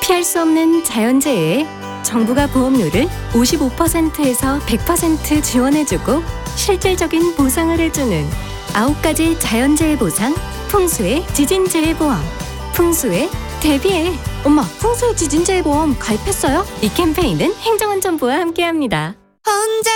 피할 수 없는 자연재해에 정부가 보험료를 55%에서 100% 지원해주고 실질적인 보상을 해주는 9가지 자연재해 보상, 풍수의 지진재해보험. 풍수의 대비해. 엄마, 풍수의 지진재해보험 가입했어요? 이 캠페인은 행정안전부와 함께합니다. 혼자